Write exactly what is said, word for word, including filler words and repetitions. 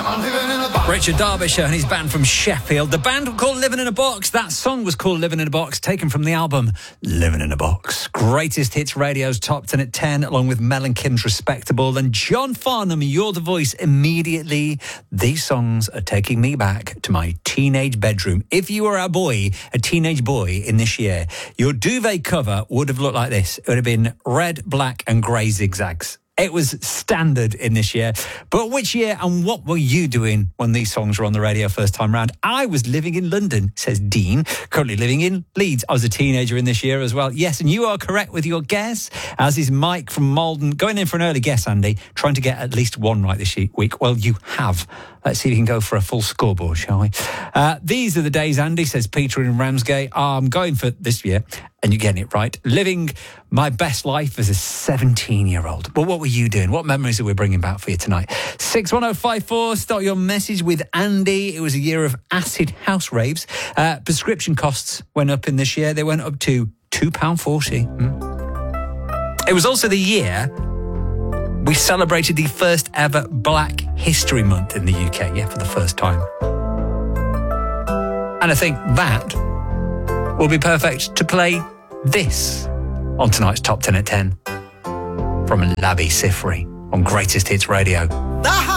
Richard Derbyshire and his band from Sheffield. The band were called Living in a Box. That song was called Living in a Box, taken from the album Living in a Box. Greatest Hits Radio's Top ten at ten, along with Mel and Kim's Respectable. And John Farnham, You're the Voice, immediately. These songs are taking me back to my teenage bedroom. If you were a boy, a teenage boy in this year, your duvet cover would have looked like this. It would have been red, black and grey zigzags. It was standard in this year. But which year and what were you doing when these songs were on the radio first time round? I was living in London, says Dean. Currently living in Leeds. I was a teenager in this year as well. Yes, and you are correct with your guess, as is Mike from Malden. Going in for an early guess, Andy. Trying to get at least one right this week. Well, you have. Let's see if you can go for a full scoreboard, shall we? Uh, these are the days, Andy, says Peter in Ramsgate. I'm going for this year, and you're getting it right. Living my best life as a seventeen-year-old. Well, what were you doing? What memories are we bringing back for you tonight? six one oh five four, start your message with Andy. It was a year of acid house raves. Uh, prescription costs went up in this year. They went up to two pounds forty. Mm. It was also the year we celebrated the first ever Black History Month in the U K, yeah, for the first time. And I think that will be perfect to play this on tonight's Top ten at ten from Labi Siffre on Greatest Hits Radio. The